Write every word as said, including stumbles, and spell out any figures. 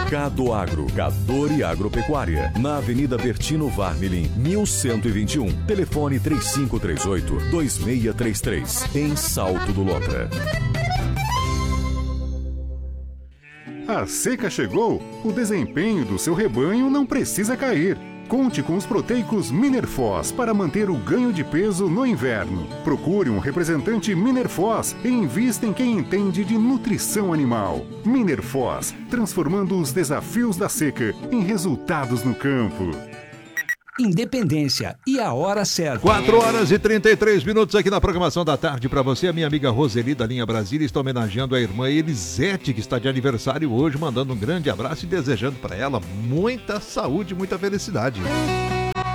Cado Agro, Cadore Agropecuária, na Avenida Bertino Varmelin, mil cento e vinte e um. Telefone três cinco três oito, dois seis três três, em Salto do Lontra. A seca chegou, o desempenho do seu rebanho não precisa cair. Conte com os proteicos Minerfoz para manter o ganho de peso no inverno. Procure um representante Minerfoz e invista em quem entende de nutrição animal. Minerfoz, transformando os desafios da seca em resultados no campo. Independência e a hora certa. quatro horas e trinta e três minutos aqui na programação da tarde para você. A minha amiga Roseli da Linha Brasília está homenageando a irmã Elisete, que está de aniversário hoje, mandando um grande abraço e desejando para ela muita saúde e muita felicidade.